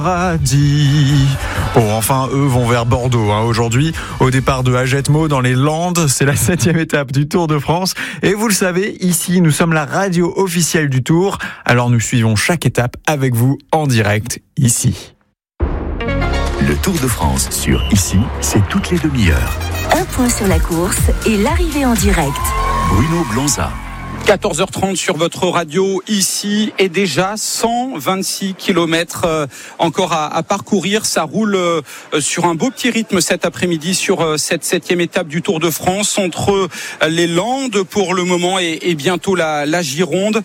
Paradis. Bon, enfin, eux vont vers Bordeaux aujourd'hui. Au départ de Hagetmau dans les Landes, c'est la 7e étape du Tour de France. Et vous le savez, ici, nous sommes la radio officielle du Tour. Alors nous suivons chaque étape avec vous en direct, ici. Le Tour de France sur Ici, c'est toutes les demi-heures. Un point sur la course et l'arrivée en direct. Bruno Blanza. 14h30 sur votre radio ici et déjà 126 km encore à parcourir. Ça roule sur un beau petit rythme cet après-midi sur cette 7e étape du Tour de France entre les Landes pour le moment et bientôt la Gironde.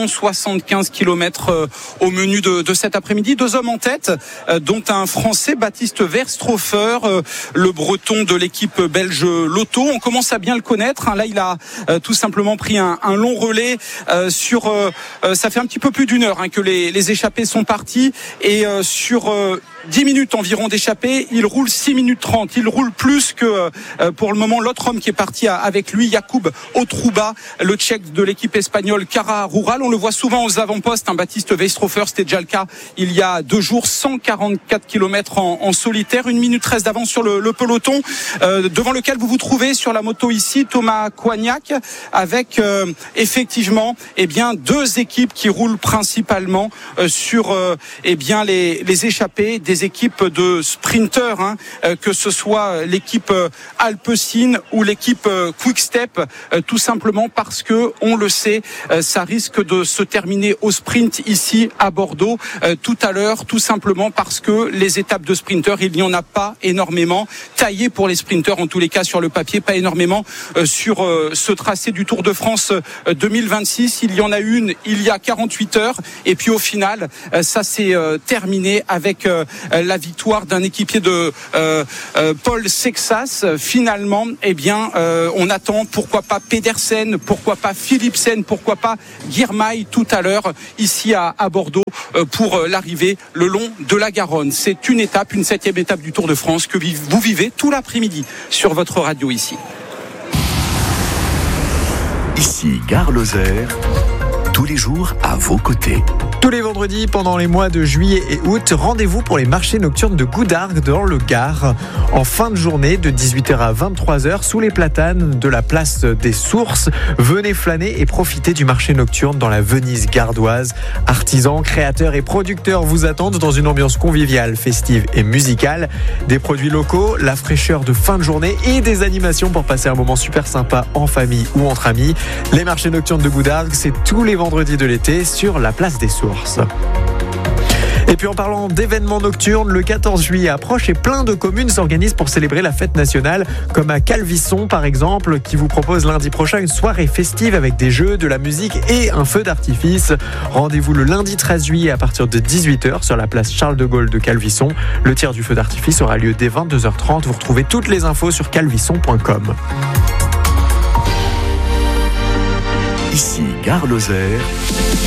175 km au menu de cet après-midi. Deux hommes en tête, dont un Français, Baptiste Verstroffer, le Breton de l'équipe belge Lotto. On commence à bien le connaître. Là, il a tout simplement pris un long relais sur ça fait un petit peu plus d'une heure que les échappés sont partis et sur 10 minutes environ d'échappée, il roule 6 minutes 30. Il roule plus que pour le moment l'autre homme qui est parti avec lui, Jakub Otruba, le Tchèque de l'équipe espagnole Cara Rural. On le voit souvent aux avant-postes, Baptiste Verstroffer, c'était déjà le cas il y a 2 jours, 144 km en solitaire, 1 minute 13 d'avance sur le peloton, devant lequel vous vous trouvez sur la moto ici, Thomas Coignac, avec effectivement deux équipes qui roulent principalement sur les échappés, des équipes de sprinteurs, que ce soit l'équipe Alpecin ou l'équipe Quick-Step, tout simplement parce que, on le sait, ça risque de se terminer au sprint ici à Bordeaux tout à l'heure, tout simplement parce que les étapes de sprinteurs, il n'y en a pas énormément, taillées pour les sprinteurs en tous les cas sur le papier, pas énormément sur ce tracé du Tour de France 2026. Il y en a une il y a 48 heures et puis au final ça s'est terminé avec la victoire d'un équipier de Paul Sexas. Finalement, on attend pourquoi pas Pedersen, pourquoi pas Philipsen, pourquoi pas Girmay tout à l'heure ici à Bordeaux pour l'arrivée le long de la Garonne. C'est une étape, une 7e étape du Tour de France que vous vivez tout l'après-midi sur votre radio ici. Ici, Gare Lozère, tous les jours à vos côtés. Tous les vendredis, pendant les mois de juillet et août, rendez-vous pour les marchés nocturnes de Goudargue dans le Gard. En fin de journée, de 18h à 23h, sous les platanes de la place des Sources, venez flâner et profiter du marché nocturne dans la Venise gardoise. Artisans, créateurs et producteurs vous attendent dans une ambiance conviviale, festive et musicale. Des produits locaux, la fraîcheur de fin de journée et des animations pour passer un moment super sympa en famille ou entre amis. Les marchés nocturnes de Goudargue, c'est tous les vendredis de l'été sur la place des Sources. Et puis en parlant d'événements nocturnes, le 14 juillet approche et plein de communes s'organisent pour célébrer la fête nationale, comme à Calvisson par exemple, qui vous propose lundi prochain une soirée festive avec des jeux, de la musique et un feu d'artifice. Rendez-vous le lundi 13 juillet à partir de 18h sur la place Charles de Gaulle de Calvisson. Le tir du feu d'artifice aura lieu dès 22h30. Vous retrouvez toutes les infos sur calvisson.com. Ici, Gare Lozère.